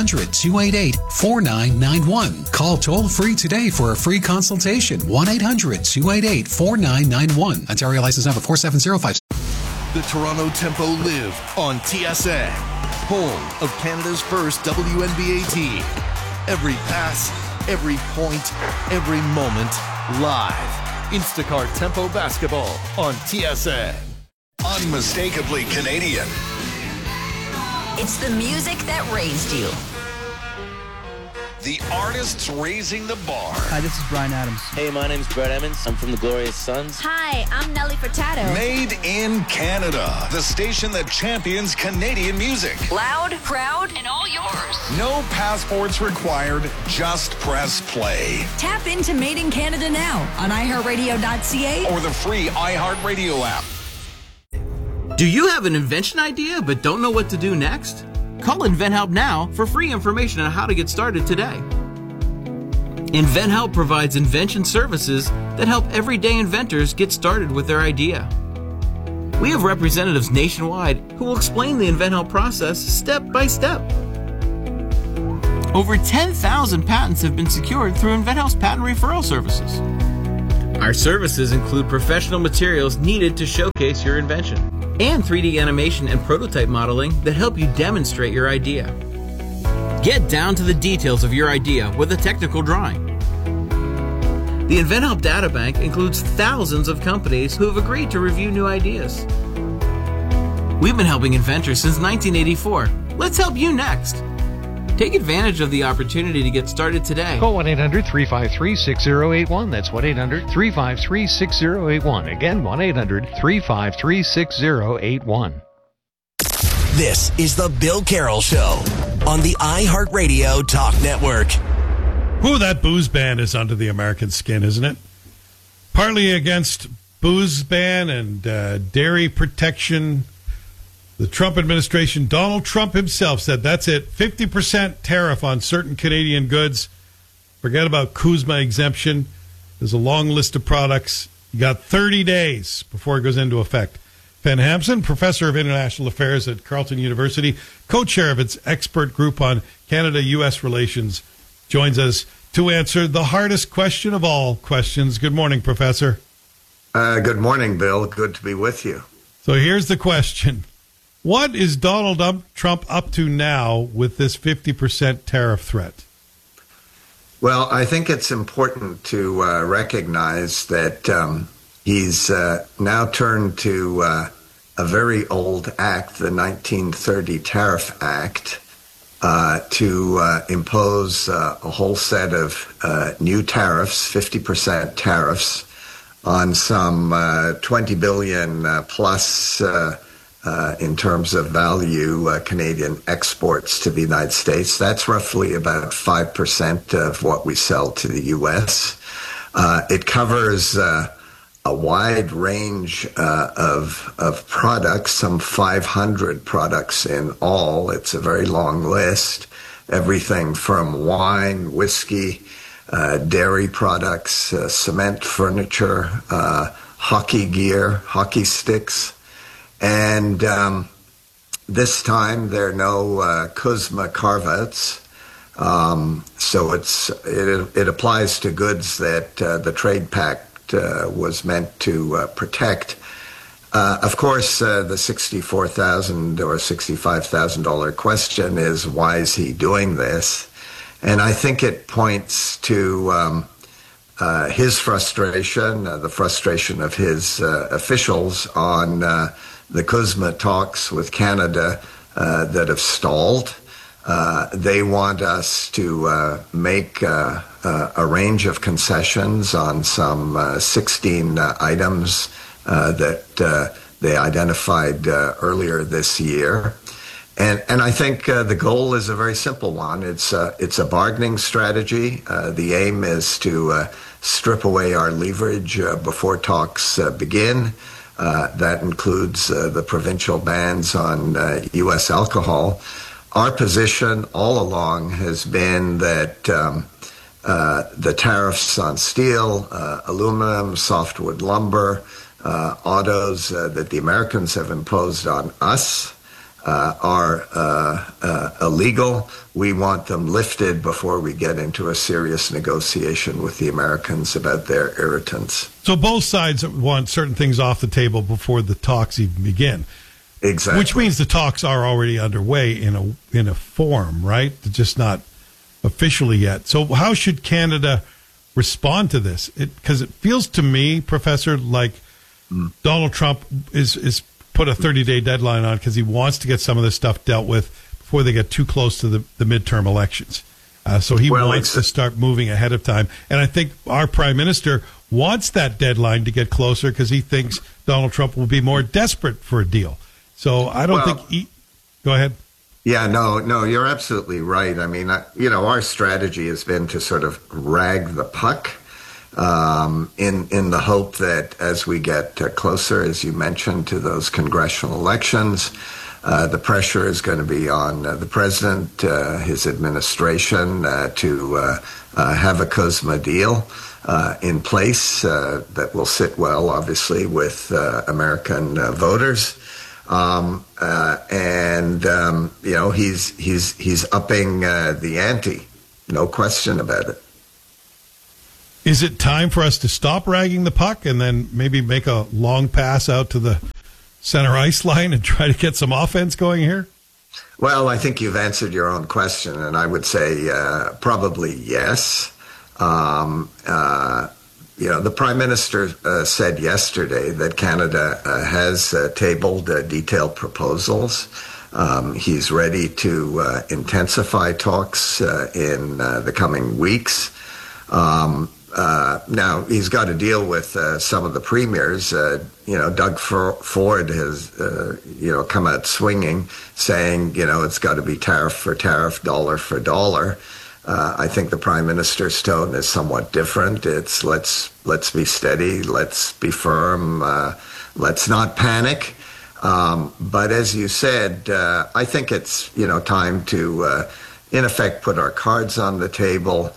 1-800-288-4991. Call toll-free today for a free consultation. 1-800-288-4991. Ontario license number 47056. The Toronto Tempo live on TSN, home of Canada's first WNBA team. Every pass, every point, every moment, live. Instacart Tempo Basketball on TSN. Unmistakably Canadian. It's the music that raised you. The artists raising the bar. Hi, this is Brian Adams. Hey, my name's Brett Emmons. I'm from the Glorious Sons. Hi, I'm Nelly Furtado. Made in Canada. The station that champions Canadian music. Loud, proud, and all yours. No passports required. Just press play. Tap into Made in Canada now on iHeartRadio.ca or the free iHeartRadio app. Do you have an invention idea but don't know what to do next? Call InventHelp now for free information on how to get started today. InventHelp provides invention services that help everyday inventors get started with their idea. We have representatives nationwide who will explain the InventHelp process step by step. Over 10,000 patents have been secured through InventHelp's patent referral services. Our services include professional materials needed to showcase your invention, and 3D animation and prototype modeling that help you demonstrate your idea. Get down to the details of your idea with a technical drawing. The InventHelp Databank includes thousands of companies who have agreed to review new ideas. We've been helping inventors since 1984. Let's help you next. Take advantage of the opportunity to get started today. Call 1-800-353-6081. That's 1-800-353-6081. Again, 1-800-353-6081. This is the Bill Carroll Show on the iHeartRadio Talk Network. Ooh, that booze ban is under the American skin, isn't it? Partly against booze ban and dairy protection. The Trump administration, Donald Trump himself said, that's it, 50% tariff on certain Canadian goods. Forget about Kuzma exemption. There's a long list of products. You got 30 days before it goes into effect. Fen Hampson, professor of international affairs at Carleton University, co-chair of its expert group on Canada-U.S. relations, joins us to answer the hardest question of all questions. Good morning, Professor. Good morning, Bill. Good to be with you. So here's the question. What is Donald Trump up to now with this 50% tariff threat? Well, I think it's important to recognize that he's now turned to a very old act, the 1930 Tariff Act, to impose a whole set of new tariffs, 50% tariffs, on some $20 billion plus in terms of value, Canadian exports to the United States. That's roughly about 5% of what we sell to the U.S. It covers a wide range of products, some 500 products in all. It's a very long list. Everything from wine, whiskey, dairy products, cement, furniture, hockey gear, hockey sticks. And this time there are no Kuzma carve-outs, so it applies to goods that the Trade Pact was meant to protect. Of course, the $64,000 or $65,000 question is, why is he doing this? And I think it points to his frustration, the frustration of his officials on the Kuzma talks with Canada that have stalled. They want us to make a range of concessions on some 16 items that they identified earlier this year. And I think the goal is a very simple one. It's a bargaining strategy. The aim is to strip away our leverage before talks begin. That includes the provincial bans on U.S. alcohol. Our position all along has been that the tariffs on steel, aluminum, softwood lumber, autos that the Americans have imposed on us are illegal. We want them lifted before we get into a serious negotiation with the Americans about their irritants. So both sides want certain things off the table before the talks even begin. Exactly. Which means the talks are already underway in a form, right? They're just not officially yet. So how should Canada respond to this? Because it feels to me, Professor, like Donald Trump is put a 30-day deadline on because he wants to get some of this stuff dealt with before they get too close to the midterm elections. So he wants to start moving ahead of time. And I think our prime minister wants that deadline to get closer because he thinks Donald Trump will be more desperate for a deal. So I don't think go ahead. Yeah, no, you're absolutely right. I mean, our strategy has been to sort of rag the puck in the hope that as we get closer, as you mentioned, to those congressional elections, the pressure is going to be on the president, his administration, to have a CUSMA deal in place that will sit well, obviously, with American voters. He's upping the ante, no question about it. Is it time for us to stop ragging the puck and then maybe make a long pass out to the center ice line and try to get some offense going here? Well, I think you've answered your own question, and I would say probably yes. The Prime Minister said yesterday that Canada has tabled detailed proposals. He's ready to intensify talks in the coming weeks. Now, he's got to deal with some of the premiers. Doug Ford has, come out swinging, saying, it's got to be tariff for tariff, dollar for dollar. I think the Prime Minister's tone is somewhat different. It's let's be steady, let's be firm, let's not panic. But as you said, I think it's time to, in effect, put our cards on the table,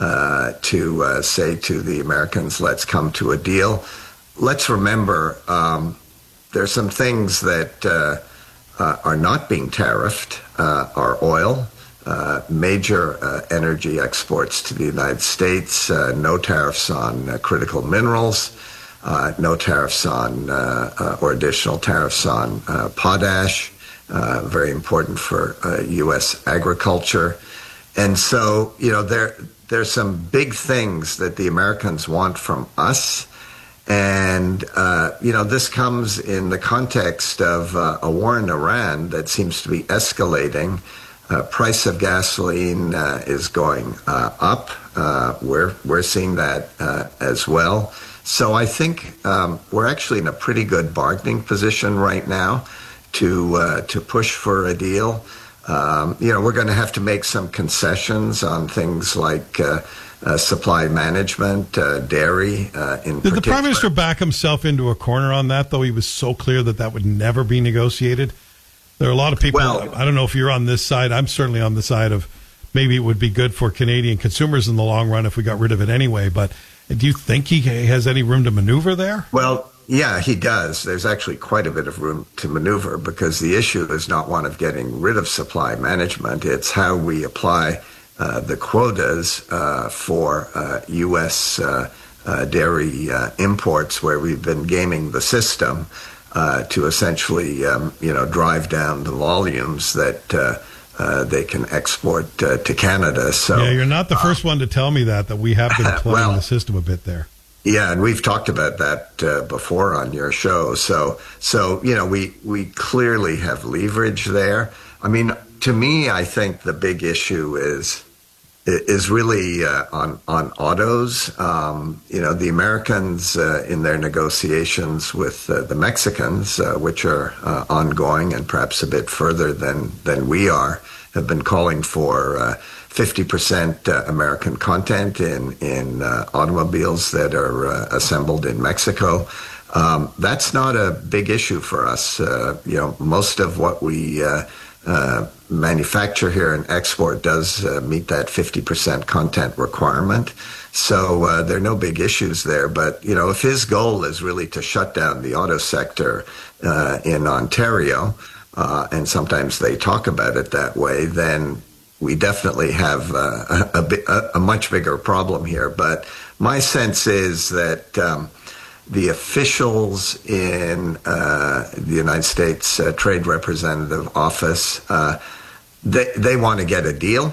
to say to the Americans, let's come to a deal. Let's remember there's some things that are not being tariffed, are oil. Major energy exports to the United States, no tariffs on critical minerals, no tariffs on or additional tariffs on potash, very important for U.S. agriculture. And so, there's some big things that the Americans want from us. And, this comes in the context of a war in Iran that seems to be escalating. Price of gasoline is going up. We're seeing that as well. So I think we're actually in a pretty good bargaining position right now to push for a deal. We're going to have to make some concessions on things like supply management, dairy in particular. Did the Prime Minister back himself into a corner on that, though? He was so clear that would never be negotiated. There are a lot of people, I don't know if you're on this side. I'm certainly on the side of maybe it would be good for Canadian consumers in the long run if we got rid of it anyway. But do you think he has any room to maneuver there? Well, yeah, he does. There's actually quite a bit of room to maneuver because the issue is not one of getting rid of supply management. It's how we apply the quotas for U.S. Dairy imports, where we've been gaming the system to essentially, drive down the volumes that they can export to Canada. So yeah, you're not the first one to tell me that we have been playing the system a bit there. Yeah, and we've talked about that before on your show. So we clearly have leverage there. I mean, to me, I think the big issue is really on autos. The Americans in their negotiations with the Mexicans, which are ongoing and perhaps a bit further than we are, have been calling for 50% American content in automobiles that are assembled in Mexico. That's not a big issue for us. Most of what we manufacture here and export does meet that 50% content requirement. So there are no big issues there. But, if his goal is really to shut down the auto sector in Ontario, and sometimes they talk about it that way, then we definitely have a much bigger problem here. But my sense is that the officials in the United States Trade Representative Office, they want to get a deal.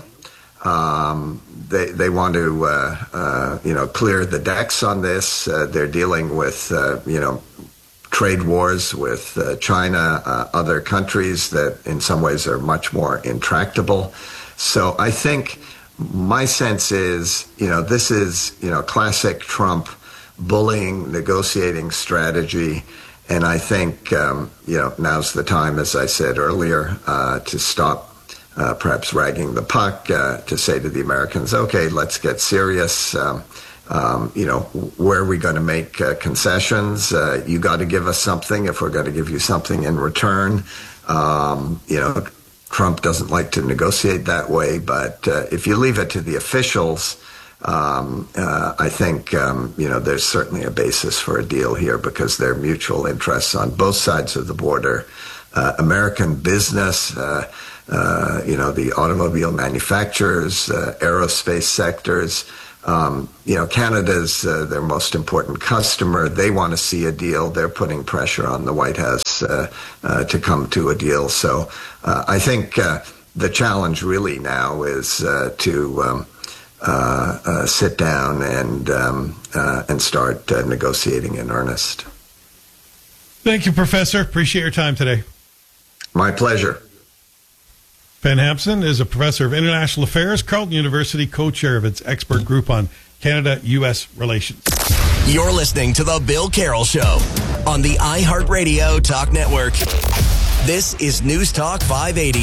They want to clear the decks on this. They're dealing with trade wars with China, other countries that in some ways are much more intractable. So I think my sense is, this is, classic Trump bullying, negotiating strategy. And I think, now's the time, as I said earlier, to stop perhaps ragging the puck, to say to the Americans, okay, let's get serious. Where are we going to make concessions? You got to give us something if we're going to give you something in return. Trump doesn't like to negotiate that way, but if you leave it to the officials, I think, there's certainly a basis for a deal here because there are mutual interests on both sides of the border. American business, the automobile manufacturers, aerospace sectors, Canada's their most important customer. They want to see a deal. They're putting pressure on the White House to come to a deal. So I think the challenge really now is to sit down and start negotiating in earnest. Thank you, Professor. Appreciate your time today. My pleasure. Ben Hampson is a professor of international affairs, Carleton University, co-chair of its expert group on Canada-U.S. relations. You're listening to The Bill Carroll Show on the iHeartRadio Talk Network. This is News Talk 580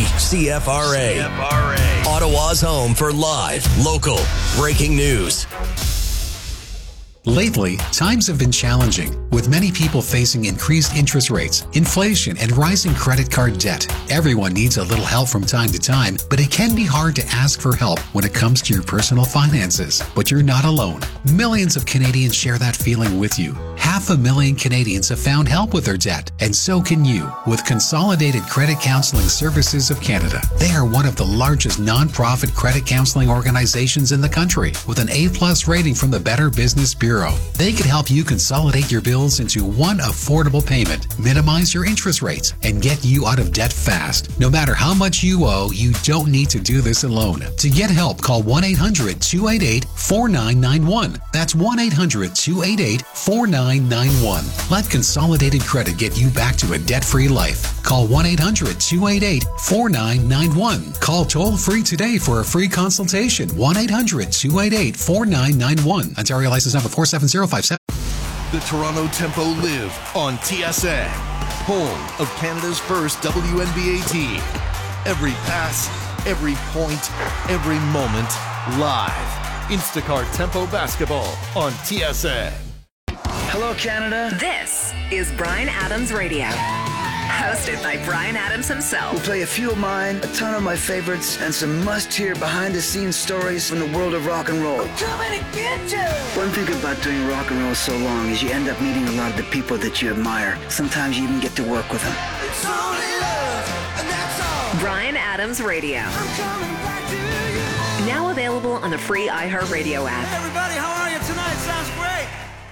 CFRA. Ottawa's home for live, local, breaking news. Lately, times have been challenging, with many people facing increased interest rates, inflation, and rising credit card debt. Everyone needs a little help from time to time, but it can be hard to ask for help when it comes to your personal finances. But you're not alone. Millions of Canadians share that feeling with you. 500,000 Canadians have found help with their debt, and so can you with Consolidated Credit Counseling Services of Canada. They are one of the largest non-profit credit counseling organizations in the country, with an A+ rating from the Better Business Bureau. They can help you consolidate your bills into one affordable payment, minimize your interest rates, and get you out of debt fast. No matter how much you owe, you don't need to do this alone. To get help, call 1-800-288-4991. That's 1-800-288-4991. Let Consolidated Credit get you back to a debt-free life. Call 1-800-288-4991. Call toll-free today for a free consultation. 1-800-288-4991. Ontario license number 47057. The Toronto Tempo live on TSN, home of Canada's first WNBA team. Every pass, every point, every moment, live. Instacart Tempo Basketball on TSN. Hello, Canada. This is Bryan Adams Radio. Hosted by Bryan Adams himself. We'll play a few of mine, a ton of my favorites, and some must-hear behind-the-scenes stories from the world of rock and roll. We're coming to get you! One thing about doing rock and roll so long is you end up meeting a lot of the people that you admire. Sometimes you even get to work with them. It's only love, and that's all. Bryan Adams Radio. I'm coming back to you. Now available on the free iHeartRadio app. Hey, everybody, how are you tonight? Sounds great.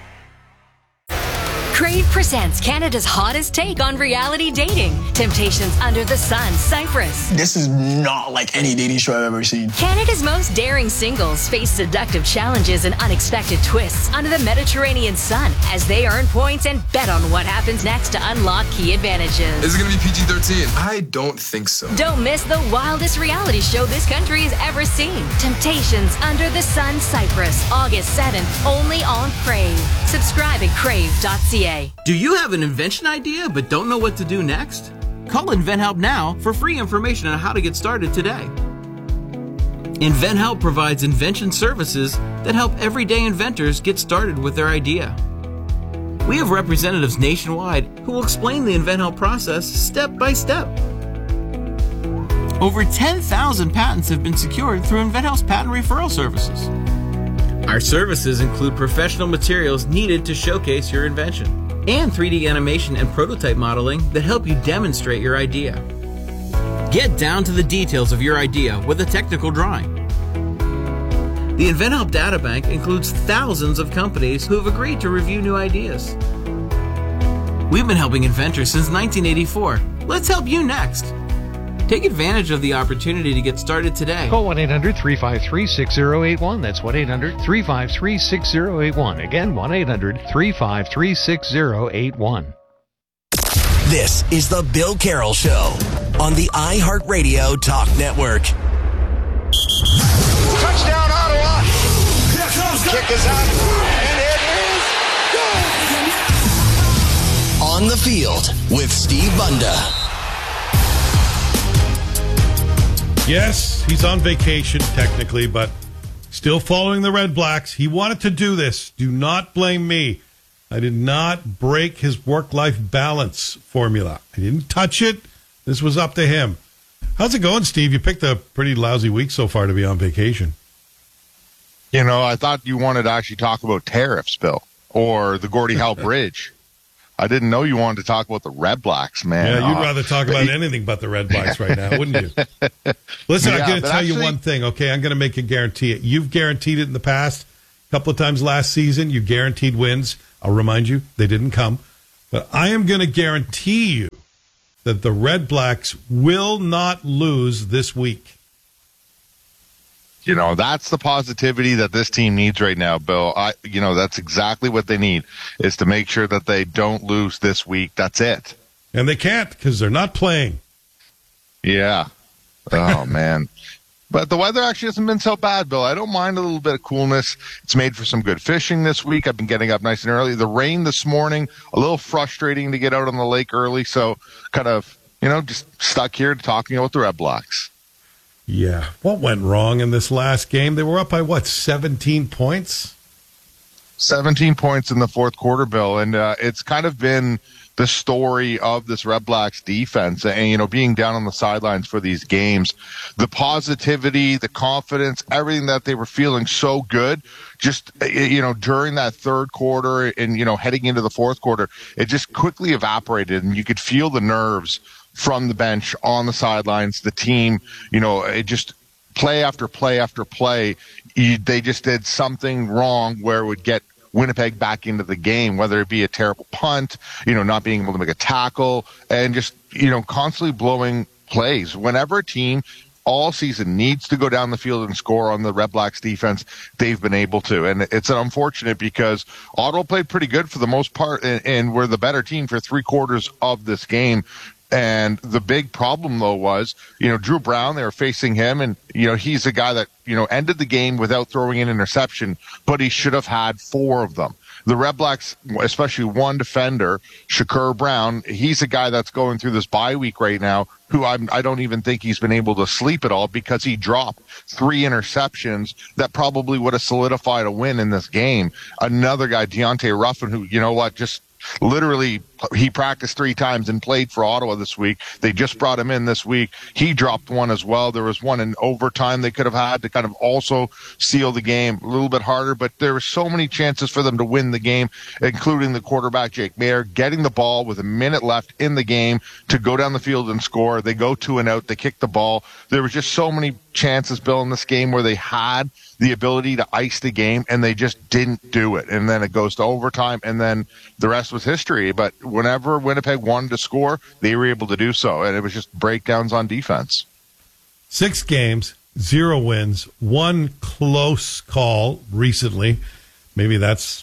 Crave presents Canada's hottest take on reality dating. Temptations Under the Sun, Cyprus. This is not like any dating show I've ever seen. Canada's most daring singles face seductive challenges and unexpected twists under the Mediterranean sun as they earn points and bet on what happens next to unlock key advantages. Is it going to be PG-13? I don't think so. Don't miss the wildest reality show this country has ever seen. Temptations Under the Sun, Cyprus. August 7th, only on Crave. Subscribe at crave.ca. Do you have an invention idea but don't know what to do next? Call InventHelp now for free information on how to get started today. InventHelp provides invention services that help everyday inventors get started with their idea. We have representatives nationwide who will explain the InventHelp process step by step. Over 10,000 patents have been secured through InventHelp's patent referral services. Our services include professional materials needed to showcase your invention and 3D animation and prototype modeling that help you demonstrate your idea. Get down to the details of your idea with a technical drawing. The InventHelp Databank includes thousands of companies who have agreed to review new ideas. We've been helping inventors since 1984. Let's help you next. Take advantage of the opportunity to get started today. Call 1-800-353-6081. That's 1-800-353-6081. Again, 1-800-353-6081. This is the Bill Carroll Show on the iHeartRadio Talk Network. Touchdown, Ottawa! Here comes the kick is out, and it is good! On the Field with Steve Bunda. Yes, he's on vacation technically, but still following the Red Blacks. He wanted to do this. Do not blame me. I did not break his work-life balance formula. I didn't touch it. This was up to him. How's it going, Steve? You picked a pretty lousy week so far to be on vacation. You know, I thought you wanted to actually talk about tariffs, Bill, or the Gordie Howe Bridge. I didn't know you wanted to talk about the Red Blacks, man. Yeah, you'd rather talk about anything but the Red Blacks right now, wouldn't you? Listen, I'm going to tell you one thing, okay? I'm going to make you guarantee it. You've guaranteed it in the past. A couple of times last season, you guaranteed wins. I'll remind you, they didn't come. But I am going to guarantee you that the Red Blacks will not lose this week. You know, that's the positivity that this team needs right now, Bill. That's exactly what they need, is to make sure that they don't lose this week. That's it. And they can't because they're not playing. Yeah. Oh, man. But the weather actually hasn't been so bad, Bill. I don't mind a little bit of coolness. It's made for some good fishing this week. I've been getting up nice and early. The rain this morning, a little frustrating to get out on the lake early. So kind of, just stuck here talking about the Red Blacks. Yeah. What went wrong in this last game? They were up by, 17 points? 17 points in the fourth quarter, Bill. And it's kind of been the story of this Red Blacks defense and, being down on the sidelines for these games. The positivity, the confidence, everything that they were feeling so good just, during that third quarter and, heading into the fourth quarter, it just quickly evaporated and you could feel the nerves from the bench on the sidelines. The team, it just play after play after play. They just did something wrong where it would get Winnipeg back into the game, whether it be a terrible punt, not being able to make a tackle, and just, constantly blowing plays. Whenever a team all season needs to go down the field and score on the Red Blacks defense, they've been able to. And it's unfortunate because Ottawa played pretty good for the most part and were the better team for 3/4 of this game. And the big problem, though, was, Drew Brown, they were facing him, and, he's a guy that, ended the game without throwing an interception, but he should have had 4 of them. The Red Blacks, especially one defender, Shakur Brown, he's a guy that's going through this bye week right now, who I don't even think he's been able to sleep at all because he dropped 3 interceptions that probably would have solidified a win in this game. Another guy, Deontay Ruffin, who, just literally, he practiced 3 times and played for Ottawa this week. They just brought him in this week. He dropped one as well. There was one in overtime they could have had to kind of also seal the game. A little bit harder, but there were so many chances for them to win the game, including the quarterback, Jake Mayer, getting the ball with a minute left in the game to go down the field and score. They go 2 and out. They kick the ball. There was just so many chances, Bill, in this game where they had the ability to ice the game, and they just didn't do it. And then it goes to overtime, and then the rest was history. But whenever Winnipeg wanted to score, they were able to do so, and it was just breakdowns on defense. 6 games, 0 wins, 1 close call recently. Maybe that's,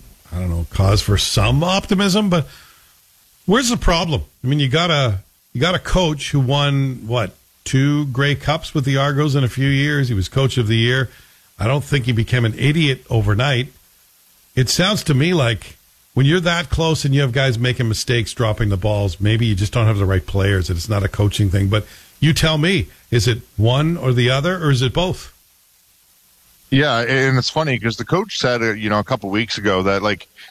cause for some optimism, but where's the problem? I mean, you got a coach who won, 2 Grey Cups with the Argos in a few years. He was coach of the year. I don't think he became an idiot overnight. It sounds to me like when you're that close and you have guys making mistakes, dropping the balls, maybe you just don't have the right players. It's not a coaching thing. But you tell me, is it one or the other, or is it both? Yeah, and it's funny because the coach said, a couple weeks ago that,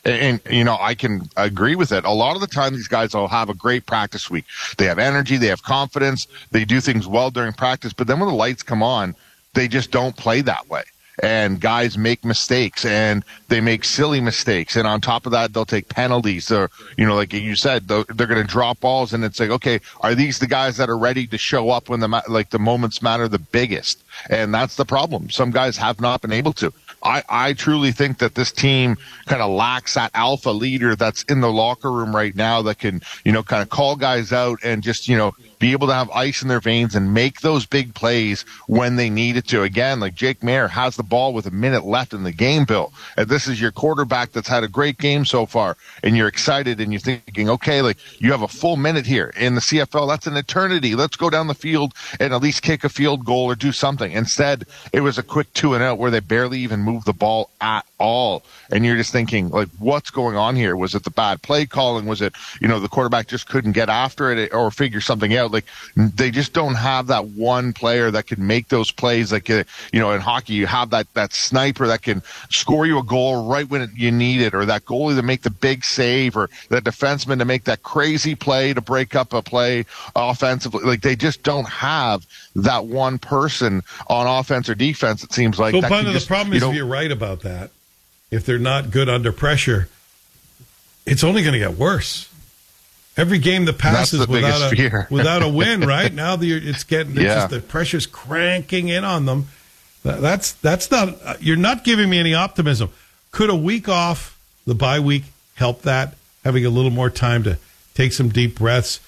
I can agree with it. A lot of the time, these guys will have a great practice week. They have energy, they have confidence, they do things well during practice, but then when the lights come on, they just don't play that way. and guys make mistakes, and they make silly mistakes, and on top of that, they'll take penalties, or like you said, they're going to drop balls, and it's like, okay, are these the guys that are ready to show up when the moments matter the biggest? And that's the problem. Some guys have not been able to. I truly think that this team kind of lacks that alpha leader that's in the locker room right now that can, kind of call guys out and just, be able to have ice in their veins and make those big plays when they need it to. Again, like Jake Maier has the ball with a minute left in the game, Bill. And this is your quarterback that's had a great game so far, and you're excited and you're thinking, okay, like you have a full minute here in the CFL. That's an eternity. Let's go down the field and at least kick a field goal or do something. Instead, it was a quick 2-and-out where they barely even moved the ball at all. And you're just thinking, like, what's going on here? Was it the bad play calling? Was it, the quarterback just couldn't get after it or figure something out? Like, they just don't have that one player that can make those plays. Like, in hockey, you have that sniper that can score you a goal right when you need it, or that goalie to make the big save, or that defenseman to make that crazy play to break up a play offensively. Like, they just don't have that one person on offense or defense, it seems like. So, the problem is, if you're right about that, if they're not good under pressure, it's only going to get worse. Every game that passes without a win, right? Now just the pressure's cranking in on them. That's not. You're not giving me any optimism. Could a week off, the bye week, help that? Having a little more time to take some deep breaths,